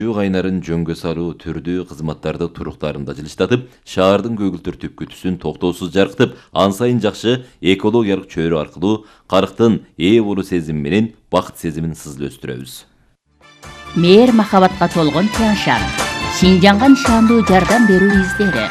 Кайнарын жөнгө салуу түрдүү кызматтарды туруктарында жылыштатып, шаардын көгүлтүр түпкүтүсүн токтоосуз жаркытып, ан сайын жакшы экологиялык чөйрө аркылуу карыктын ээ болуу сезими менен бакыт сезимин сызыл өстүрөбүз. Мээр махабатка толгон Тяншан. Шинжанга нишандуу жардам берүү издери.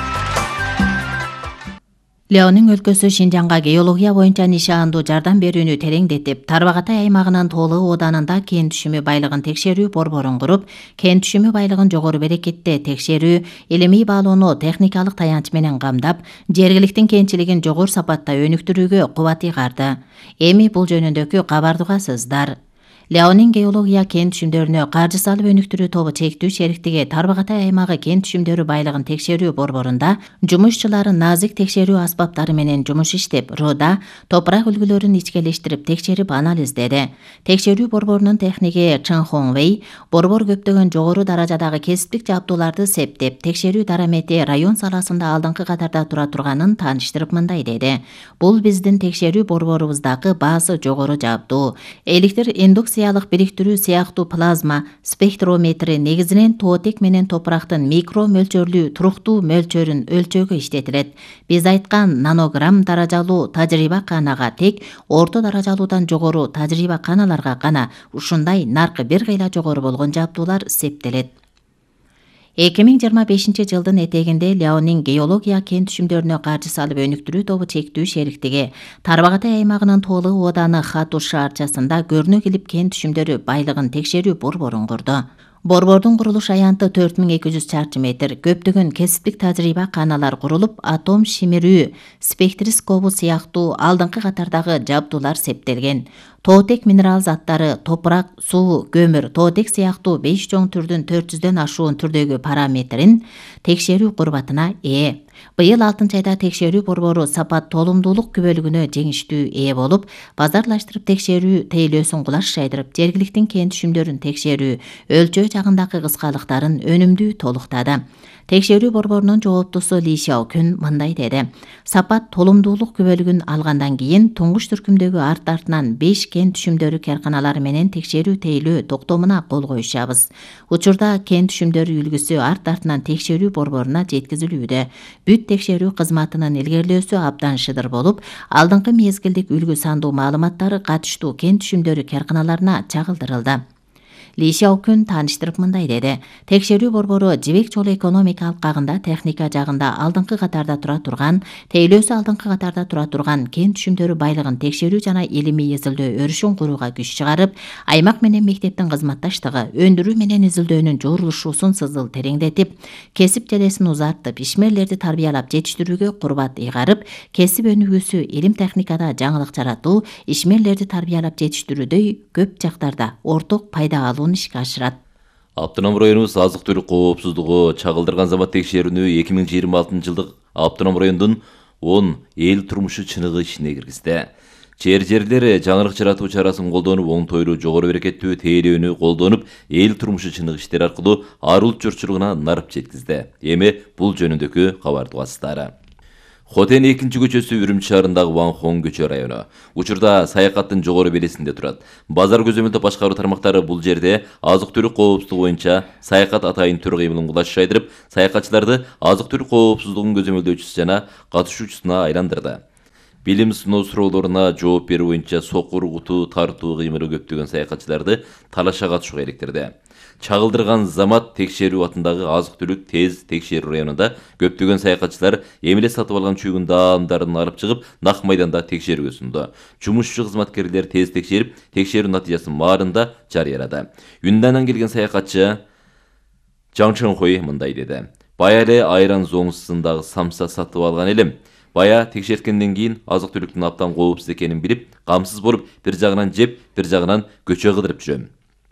Леонин өлкөсү Шинжанга геология боюнча нишандуу жардам берүүнү тереңдетип, Тарбағатай аймагынын Тоолы ооданында кен түшүмү байлыгын текшерүү борборун куруп, кен түшүмү байлыгын жогору берекетте текшерүү, илимий баалоону техникалык таянч менен камдап, жергиликтин кенчилигин жогору сапатта өнүктүрүүгө кубат ыйгарды. Эми бул жөнүндөгү кабарды угасыздар. Леонин геология кен түшүмдөрүнө каржы салып өнүктүрүү тобу чектүү шериктиги Тарбағатай аймагы кен түшүмдөрү байлыгын текшерүү борборунда жумушчулары назик текшерүү аспаптары менен жумуш иштеп, руда топурак үлгүлөрүн ичкелештирип текшерип анализдеди. Текшерүү борборунун техниги Чын Хоңвей борбор көптөгөн жогору даражадагы кесиптик жабдууларды септеп, текшерүү дарамети район саласында алдыңкы катарда тура турганын тааныштырып мындай деди. Бул биздин текшерүү борборубуздагы баасы жогору жабдуу. Электр индукциялык бириктирүү сыяктуу плазма спектрометри негизинен тоотек менен топурактын микро мөлчөрлүү туруктуу мөлчөрүн өлчөөгө иштетилет. Биз айткан нанограмм даражалуу тажрыйба канага тек орто даражалуудан жогору тажрыйба каналарга гана ушундай наркы бир кыйла жогору болгон жабдуулар септелет. 2025 жылдын этегинде Леонин геология кен түшүмдөрүнө каржы салып өнүктүрүү тобу чектүү шериктиги Тарбағатай аймагынын Тоолы ооданы Хату шаарчасында көрүнө келип кен түшүмдөрү байлыгын текшерүү борборун курду. Борбордун курулуш аянты 4200 чарчы метр, көптөгөн кесиптик тажрыйба каналар курулуп, атом шимирүү спектрискобу сыяктуу алдыңкы катардагы жабдуулар септелген. Тоотек минерал заттары, топурак, суу, көмүр, тоотек сыяктуу 5 чоң түрдүн 400дөн ашуун түрдөгү параметрин текшерүү курбатына ээ. Быйыл 6-айда текшерүү борбору сапат толумдуулук күбөлүгүнө жеңиштүү ээ болуп, базарлаштырып текшерүү тейлөөсүн кулаш жайдырып, жергиликтин кен түшүмдөрүн текшерүү, өлчөө жагындагы кыскалыктарын өнүмдүү толуктады. Текшерүү борборунун жооптусу Ли Сяокүн мындай деди. Сапат толумдуулук күбөлүгүн алгандан кийин туңгуч түркүмдөгү арт-артынан 5 кен түшүмдөрү карканалары менен текшерүү тейлөө токтомуна кол коюшабыз. Учурда кен түшүмдөрү үлгүсү арт-артынан текшерүү борборуна жеткизилүүдө. Бүт текшерүү кызматынын илгерилөөсү абдан шыдыр болуп, алдыңкы мезгилдик үлгү сандуу маалыматтары катыштуу кен түшүмдөрү карканаларына чагылдырылды. Ли Сяокүн тааныштырып мындай деди. Текшерүү борбору жибек жолу экономика алкагында техника жагында алдыңкы катарда тура турган, тейлөөсү алдыңкы катарда тура турган кен түшүмдөрү байлыгын текшерүү жана илимий изилдөө өрүшүн курууга күч чыгарып, аймак менен мектептин кызматташтыгы, өндүрүү менен изилдөөнүн жуурулушуусун сызыл тереңдетип, кесип желесин узартып, ишмерлерди тарбиялап жетиштирүүгө курбат ыйгарып, кесип өнүгүүсү, илим техникада жаңылык жаратуу, ишмерлерди тарбиялап жетиштирүүдөй көп жактарда орток пайда алуу ишке ашырат. Автоном районубуз азык түлүк коопсуздугу чагылдырган замат текшерүүнү 2026 жылдык автоном райондун 10 эл турмушу чыныгы ишине киргизди. Жерлер жаңылык жаратуу чарасын колдонуп, оңтойлуу жогору берекеттүү тейлөөнү колдонуп, эл турмушу чыныгы иштери аркылуу ар улут журтчулугуна нарып жеткизди. Эми бул жөнүндөгү кабарды угасыздары. Хотен 2 көчөсү Үрүмчү шаарындагы Ванхон көчө району. Учурда саякаттын жогору белесинде турат. Базар көзөмөлдөө башкаруу тармактары бул жерде азык түлүк коопсуздугу боюнча саякат атайын түр кыймылын кулаш жайдырып, саякатчыларды азык түлүк коопсуздугун көзөмөлдөөчүсү жана катышуучусуна айландырды. Билим сыноо суроолоруна жооп берүү боюнча сокур, куту, тартуу кыймылы көптөгөн саякатчыларды талашка катышууга иликтирди. Чагылдырган замат текшерүү атындагы азык түлүк тез текшерүү районунда көптөгөн саякатчылар эмеле сатып алган чүйгүн даамдарын алып чыгып, нак майданда текшерүүгө сунду. Жумушчу кызматкерлер тез текшерип, текшерүү натыйжасын маарында жарыялады. Юндандан келген саякатчы Жаң Чонхой мындай деди. Бая эле айран зоңусундагы самса сатып алган элем. Бая текшерткенден кийин азык түлүктүн абдан коопсуз экенин билип, камсыз болуп, бир жагынан жеп, бир жагынан көчө кыдырып жүрөм.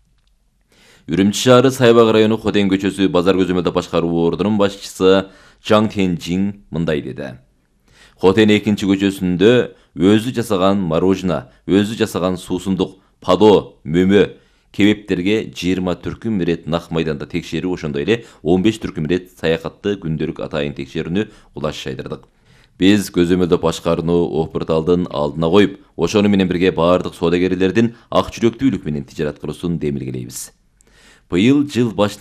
Үрүмчү шаары Сайбак району Хотен көчөсү базар көзөмөлдөө башкаруу ордунун башчысы Чаң Тенжин мындай деди. Хотен 2 көчөсүндө өзү жасаган морожено, өзү жасаган суусундук, падо, мөмө, кебептерге 20 түркүм ирет нак майданда текшерүү, ошондой эле 15 түркүм ирет саякатты күндөлүк атайын текшерүүнү кулаш жайдырдык. Биз көзөмөлдөө башкарууну Опурталдын алдына коюп, ошону менен бирге баардык соодагерлердин ак жүрөктүүлүк менен тижарат кылуусун демилгелейбиз. Быйыл жыл башынан